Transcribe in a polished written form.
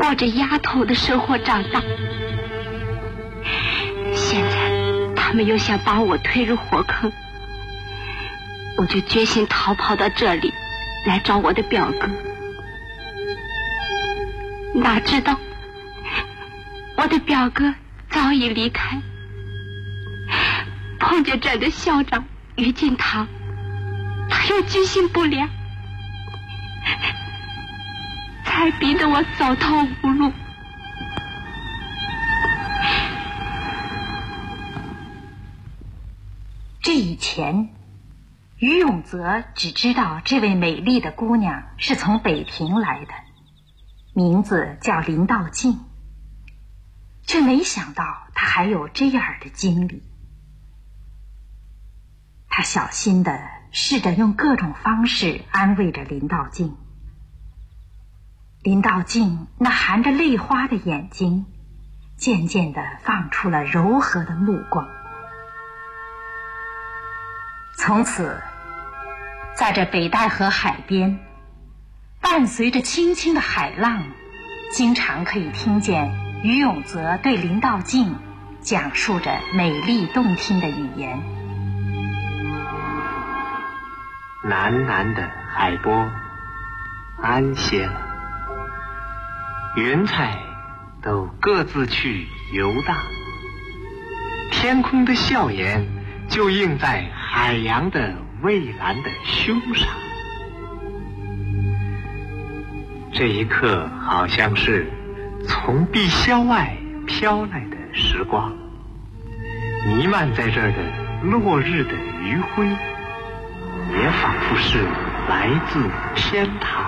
过着丫头的生活长大。现在他们又想把我推入火坑，我就决心逃跑到这里来找我的表哥。哪知道我的表哥早已离开，碰见这个校长于敬堂，他又居心不良，才逼得我走投无路。 这以前于永泽只知道这位美丽的姑娘是从北平来的，名字叫林道静，却没想到她还有这样的经历。他小心地试着用各种方式安慰着林道静。林道静那含着泪花的眼睛渐渐地放出了柔和的目光。从此在这北戴河海边，伴随着轻轻的海浪，经常可以听见于永泽对林道静讲述着美丽动听的语言。 蓝蓝的海波安歇了，云彩都各自去游荡，天空的笑颜就映在海洋的蔚蓝的胸上。这一刻好像是从碧霄外飘来的时光，弥漫在这儿的落日的余晖，也仿佛是来自天堂。